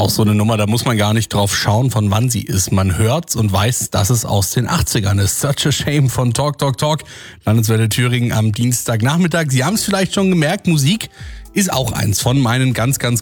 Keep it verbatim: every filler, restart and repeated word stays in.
Auch so eine Nummer, da muss man gar nicht drauf schauen, von wann sie ist. Man hört's und weiß, dass es aus den achtzigern ist. Such a Shame von Talk, Talk, Talk. Landeswelle Thüringen am Dienstagnachmittag. Sie haben es vielleicht schon gemerkt, Musik ist auch eins von meinen ganz, ganz